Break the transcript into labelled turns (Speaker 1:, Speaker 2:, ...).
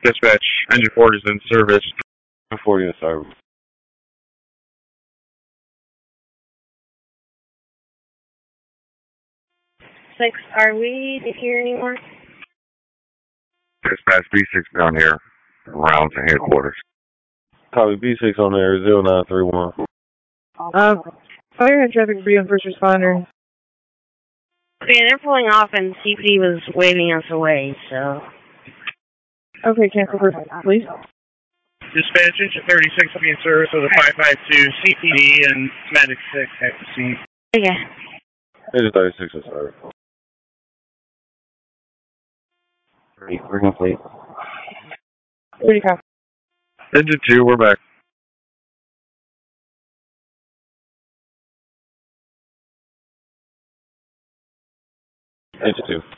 Speaker 1: Dispatch, engine 4 is in service.
Speaker 2: 40 in service.
Speaker 3: 6, are we here anymore?
Speaker 1: Dispatch B6 down here, around to headquarters.
Speaker 2: Copy B6 on there, 0931.
Speaker 4: Fire and traffic brief on first responder.
Speaker 3: Okay, they're pulling off and CPD was waving us away, so.
Speaker 4: Okay, cancel for please.
Speaker 1: Dispatch, engine 36 will be in service with a 552 CPD and Medic 6 at the scene.
Speaker 3: Okay.
Speaker 2: Engine 36 in service.
Speaker 5: We're complete.
Speaker 4: 30 copy.
Speaker 1: Engine 2, we're back.
Speaker 2: Engine 2.